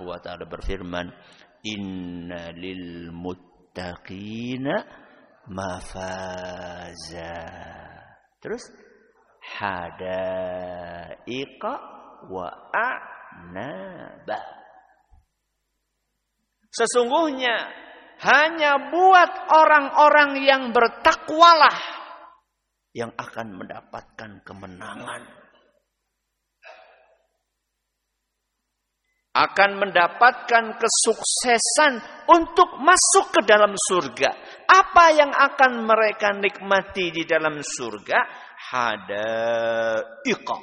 Subhanahu wa taala berfirman, "Inna lil muttaqina mafaza." Terus hadaiqa wa a'naba. Sesungguhnya hanya buat orang-orang yang bertakwalah yang akan mendapatkan kemenangan, akan mendapatkan kesuksesan untuk masuk ke dalam surga. Apa yang akan mereka nikmati di dalam surga? Hadaiqa,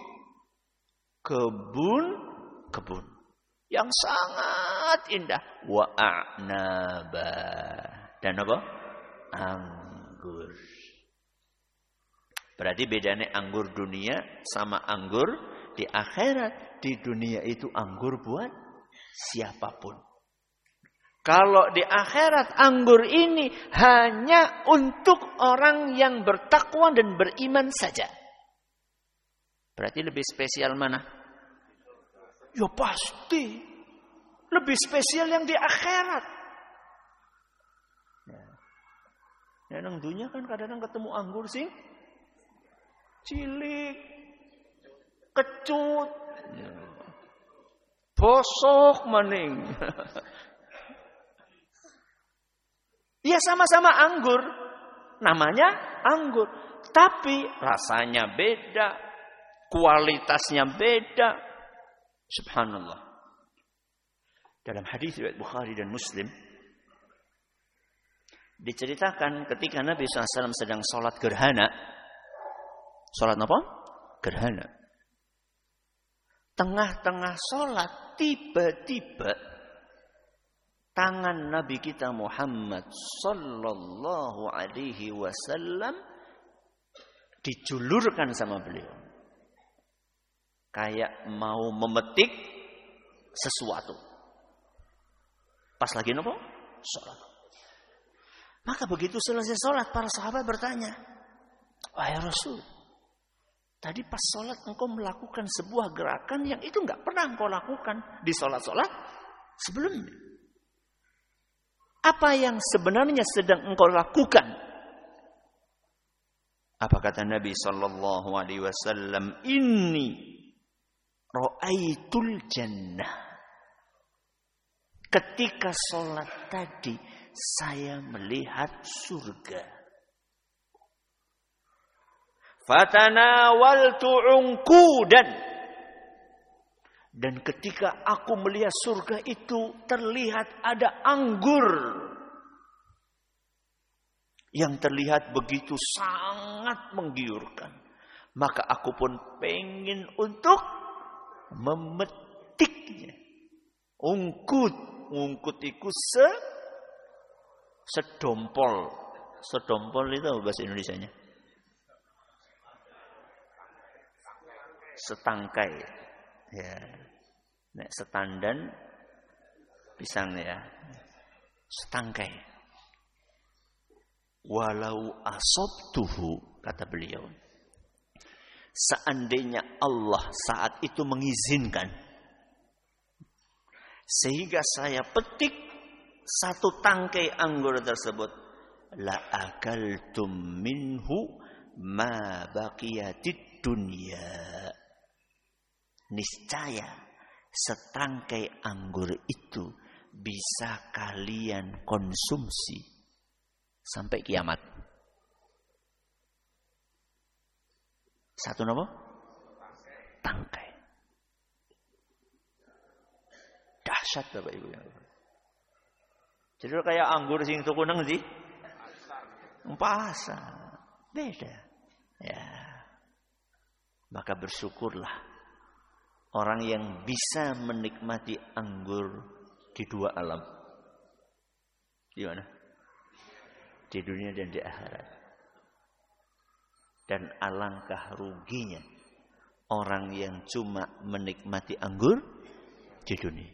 kebun-kebun yang sangat indah. Wa a'naba, dan apa? Anggur. Berarti bedanya anggur dunia sama anggur di akhirat. Di dunia itu anggur buat siapapun. Kalau di akhirat anggur ini hanya untuk orang yang bertakwa dan beriman saja. Berarti lebih spesial mana? Ya pasti lebih spesial yang di akhirat. Ya, nang dunia kan kadang-kadang ketemu anggur sih cilik, kecut, bosok maning. Ya sama-sama anggur, namanya anggur, tapi rasanya beda, kualitasnya beda. Subhanallah. Dalam hadis riwayat Bukhari dan Muslim diceritakan ketika Nabi SAW sedang sholat gerhana. Sholat apa? Gerhana. Tengah-tengah sholat tiba-tiba tangan Nabi kita Muhammad sallallahu alaihi wasallam dijulurkan sama beliau. Kayak mau memetik sesuatu. Pas lagi apa? Sholat. Maka begitu selesai sholat, para sahabat bertanya, "Wahai Rasul, tadi pas sholat engkau melakukan sebuah gerakan yang itu enggak pernah engkau lakukan di sholat-sholat sebelumnya. Apa yang sebenarnya sedang engkau lakukan?" Apa kata Nabi sallallahu alaihi wasallam? "Inni ra'aitul jannah." Ketika sholat tadi saya melihat surga. Fatanawaltu unqudan. Dan ketika aku melihat surga itu terlihat ada anggur yang terlihat begitu sangat menggiurkan. Maka aku pun pengen untuk memetiknya. Ungkut itu sedompol. Sedompol itu apa bahasa Indonesianya? Setangkai. Ya. Nek setandan pisang ya. Setangkai. Walau asabtuhu, kata beliau. Seandainya Allah saat itu mengizinkan sehingga saya petik satu tangkai anggur tersebut, la akaltum minhu ma baqiyatid dunya. Niscaya setangkai anggur itu bisa kalian konsumsi sampai kiamat. Satu apa? Tangkai. Dahsyat Bapak Ibu. Jadi kayak anggur sing tuku nang ndi? Pasar. Beda. Ya. Maka bersyukurlah orang yang bisa menikmati anggur di dua alam. Di mana? Di dunia dan di akhirat. Dan alangkah ruginya orang yang cuma menikmati anggur di dunia.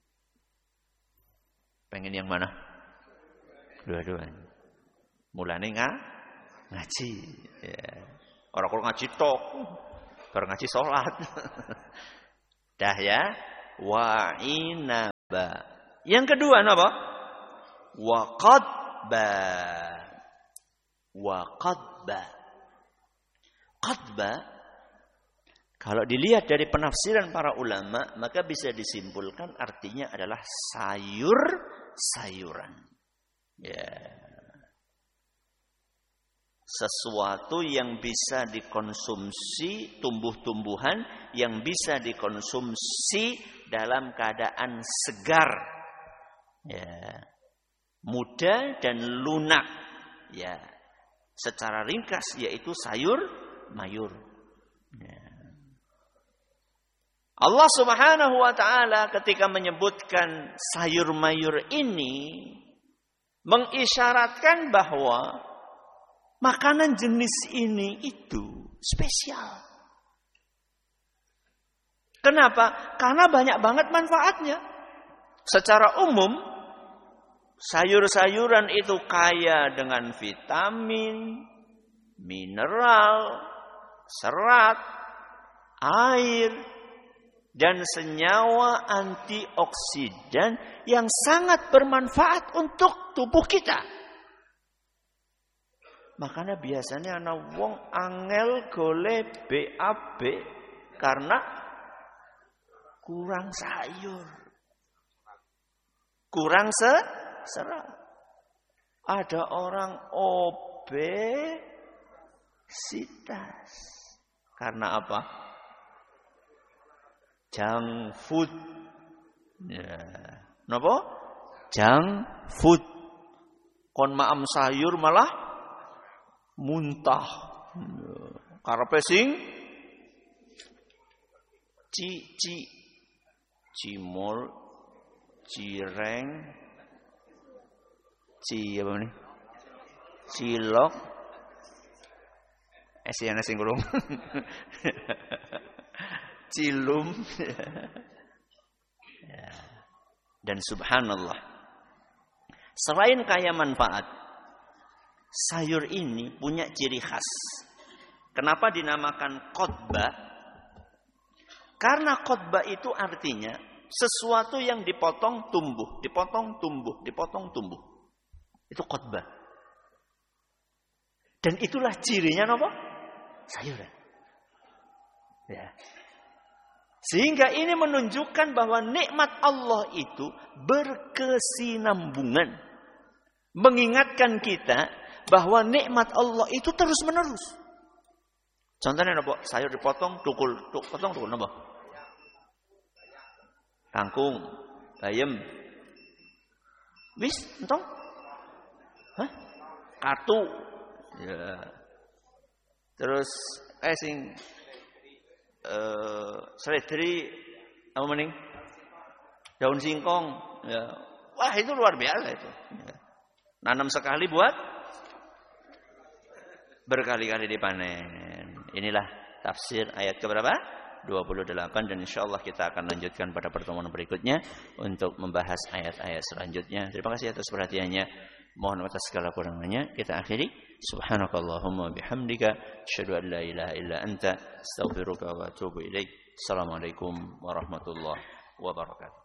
Pengen yang mana? Dua-duanya. Mulane ngaji. Ya. Orang kalau ngaji tok, baru ngaji sholat. Dah ya. Wa'ina Yang kedua apa? Wa qadba. Qadba kalau dilihat dari penafsiran para ulama, maka bisa disimpulkan artinya adalah sayur-sayuran. Ya. Sesuatu yang bisa dikonsumsi, tumbuh-tumbuhan yang bisa dikonsumsi dalam keadaan segar. Ya. Muda dan lunak. Ya. Secara ringkas yaitu sayur-mayur. Ya. Allah Subhanahu wa taala ketika menyebutkan sayur-mayur ini mengisyaratkan bahwa makanan jenis ini itu spesial. Kenapa? Karena banyak banget manfaatnya. Secara umum sayur-sayuran itu kaya dengan vitamin, mineral, serat, air, dan senyawa antioksidan yang sangat bermanfaat untuk tubuh kita. Makanya biasanya ana wong angel golek BAB karena kurang sayur. Kurang serat. Ada orang obesitas. Karena apa? Junk food. Ya. Napa? Junk food. Kon maem sayur malah muntah. Karepe sing cimol, cireng, apa nih? Cilok. Esiana sing kurung. Cilum. Ya. Dan subhanallah, selain kaya manfaat, sayur ini punya ciri khas. Kenapa dinamakan qadba? Karena qadba itu artinya sesuatu yang dipotong tumbuh, dipotong tumbuh, dipotong tumbuh. Itu qadba. Dan itulah cirinya apa? Sayuran. Ya. Sehingga ini menunjukkan bahwa nikmat Allah itu berkesinambungan. Mengingatkan kita bahwa nikmat Allah itu terus menerus. Contohnya apa? Sayur dipotong, tukul apa? Kangkung, bayem. Wis, entong? Hah? Katu. Ya. Terus sing seledri apa mending daun singkong ya. Wah itu luar biasa itu ya. Nanam sekali buat berkali-kali dipanen. Inilah tafsir ayat keberapa? 28 dan insyaallah kita akan lanjutkan pada pertemuan berikutnya untuk membahas ayat-ayat selanjutnya. Terima kasih atas perhatiannya. Mohon atas segala kurangannya kita akhiri. Subhanakallahumma bihamdika asyhadu an la ilaha illa anta astaghfiruka wa atubu ilaik. Assalamualaikum warahmatullahi wabarakatuh.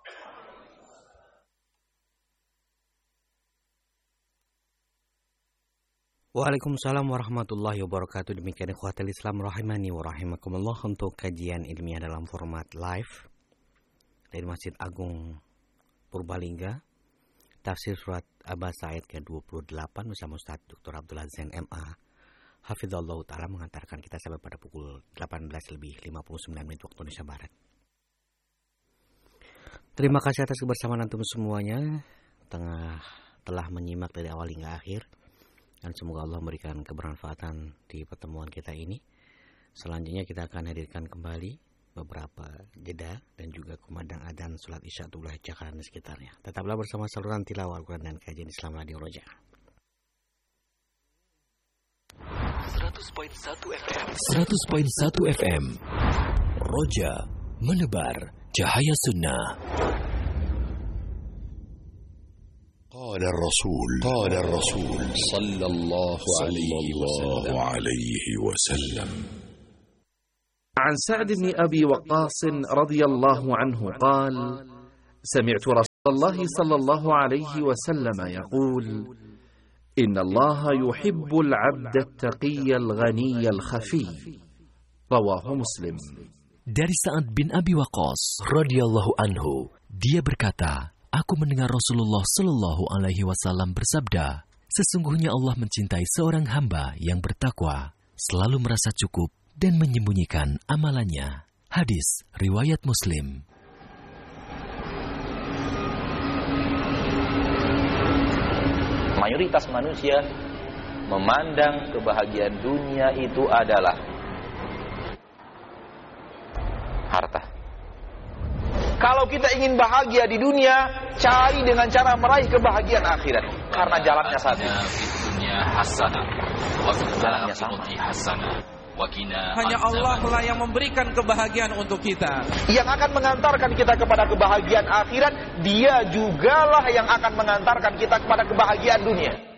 Waalaikumsalam warahmatullahi wabarakatuh. Demikian ikhwatul Islam rahimani wa rahimakumullah untuk kajian ilmiah dalam format live dari Masjid Agung Purbalingga. Tafsir surat Abasa ayat ke-28 bersama Ustaz Dr. Abdul Aziz MA Hafizallahu Ta'ala mengantarkan kita sampai pada pukul 18:59 waktu Indonesia Barat. Terima kasih atas kebersamaan antum semuanya telah menyimak dari awal hingga akhir, dan semoga Allah memberikan kebermanfaatan di pertemuan kita ini. Selanjutnya kita akan hadirkan kembali beberapa jeda dan juga kumandang adzan salat Isya Tulah Jakarta dan sekitarnya. Tetaplah bersama saluran tilawah Al-Quran dan kajian Islam Radio Roja. 100.1 FM Roja menebar cahaya sunnah. قال الرسول صلى الله عليه وسلم عن سعد بن أبي وقاص رضي الله عنه قال: سمعت رسول الله صلى الله عليه وسلم يقول: إن الله يحب العبد التقي الغني الخفي. رواه مسلم. Dari Sa'ad bin Abi Waqqas radhiyallahu anhu, dia berkata, aku mendengar Rasulullah sallallahu alaihi wasallam bersabda, sesungguhnya Allah mencintai seorang hamba yang bertakwa, selalu merasa cukup dan menyembunyikan amalannya. Hadis riwayat Muslim. Mayoritas manusia memandang kebahagiaan dunia itu adalah harta. Kalau kita ingin bahagia di dunia, cari dengan cara meraih kebahagiaan akhirat. Karena jalannya satu. Jalannya sama. Hanya Allah lah yang memberikan kebahagiaan untuk kita. Yang akan mengantarkan kita kepada kebahagiaan akhirat, Dia jugalah yang akan mengantarkan kita kepada kebahagiaan dunia.